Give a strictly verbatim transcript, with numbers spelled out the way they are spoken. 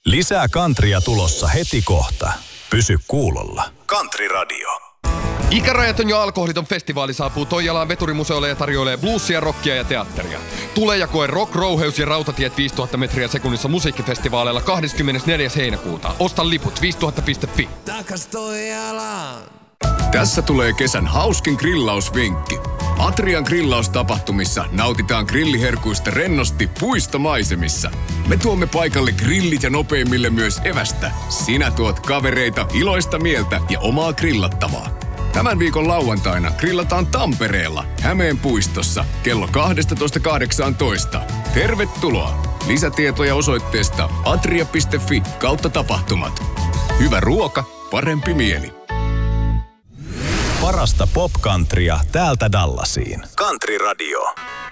Lisää Kantria tulossa heti kohta. Pysy kuulolla. Country Radio. Ikärajaton ja alkoholiton festivaali saapuu Toijalaan Veturimuseolle ja tarjoilee bluesia, rockia ja teatteria. Tule ja koe Rock, Rouheus ja Rautatiet viisituhatta metriä sekunnissa musiikkifestivaaleilla kahdeskymmenesneljäs heinäkuuta. Osta liput viisituhatta piste fi. Takas Toijalaan. Tässä tulee kesän hauskin grillausvinkki. Atrian grillaustapahtumissa nautitaan grilliherkuista rennosti puistomaisemissa. Me tuomme paikalle grillit ja nopeimmille myös evästä. Sinä tuot kavereita, iloista mieltä ja omaa grillattavaa. Tämän viikon lauantaina grillataan Tampereella, Hämeen puistossa, kello kaksitoista kahdeksantoista. Tervetuloa! Lisätietoja osoitteesta atria piste fi kautta tapahtumat. Hyvä ruoka, parempi mieli. Parasta pop-countrya täältä Dallasiin. Country Radio.